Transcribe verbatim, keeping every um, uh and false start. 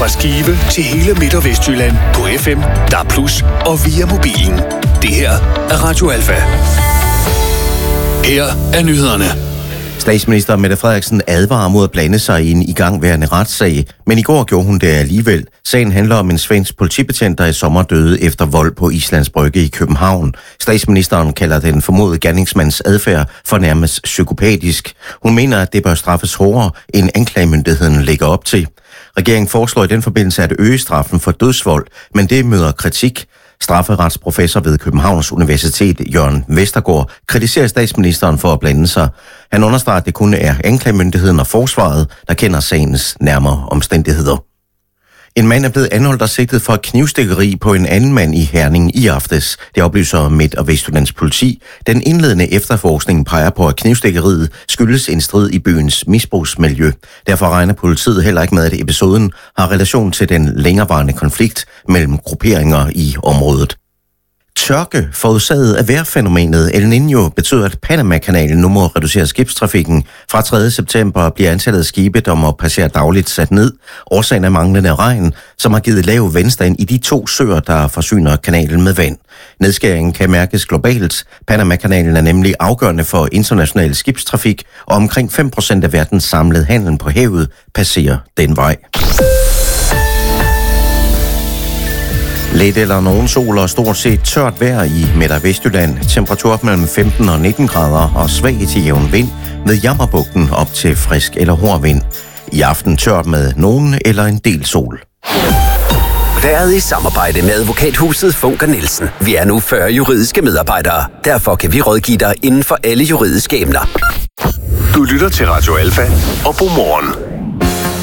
Fra Skive til hele Midt- og Vestjylland på F M, D A B plus, og via mobilen. Det her er Radio Alfa. Her er nyhederne. Statsminister Mette Frederiksen advarer mod at blande sig i en igangværende retssag, men i går gjorde hun det alligevel. Sagen handler om en svensk politibetjent, der i sommer døde efter vold på Islands Brygge i København. Statsministeren kalder den formodede gerningsmands adfærd for nærmest psykopatisk. Hun mener, at det bør straffes hårdere, end anklagemyndigheden lægger op til. Regeringen foreslår i den forbindelse at øge straffen for dødsvold, men det møder kritik. Strafferetsprofessor ved Københavns Universitet, Jørgen Vestergaard, kritiserer statsministeren for at blande sig. Han understreger, at det kun er anklagemyndigheden og forsvaret, der kender sagens nærmere omstændigheder. En mand er blevet anholdt og sigtet for knivstikkeri på en anden mand i Herning i aftes. Det oplyser Midt- og Vestjyllands politi. Den indledende efterforskning peger på, at knivstikkeriet skyldes en strid i byens misbrugsmiljø. Derfor regner politiet heller ikke med, at episoden har relation til den længerevarende konflikt mellem grupperinger i området. Tørke forårsaget af vejrfænomenet El Niño betyder, at Panama-kanalen nu må reducere skibstrafikken. Fra tredje september bliver antallet af skibe, der må passere dagligt, sat ned. Årsagen er manglende regn, som har givet lav vandstand i de to søer, der forsyner kanalen med vand. Nedskæringen kan mærkes globalt. Panama-kanalen er nemlig afgørende for international skibstrafik, og omkring fem procent af verdens samlede handel på havet passerer den vej. Lidt eller nogen sol og stort set tørt vejr i Midt- og Vestjylland. Temperatur mellem femten og nitten grader og svag til jævn vind med Jammerbugten op til frisk eller hård vind. I aften tørt med nogen eller en del sol. Været i samarbejde med advokathuset Funk og Nielsen. Vi er nu fyrre juridiske medarbejdere. Derfor kan vi rådgive dig inden for alle juridiske emner. Du lytter til Radio Alfa og Godmorgen.